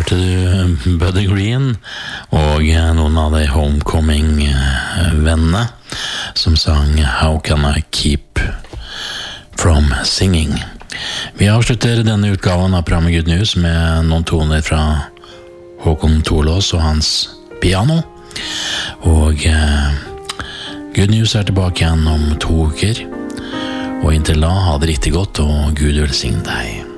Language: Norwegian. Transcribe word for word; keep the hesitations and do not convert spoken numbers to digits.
hørte du Buddy Green og noen av de Homecoming-vennene som sang How Can I Keep From Singing. Vi avslutter denne utgaven av programmet Good News med noen toner fra Håkon Torlås og hans piano. Og eh, Good News er tilbake igjen om to uker. Og inntil da, ha det riktig godt, og Gud velsigne deg.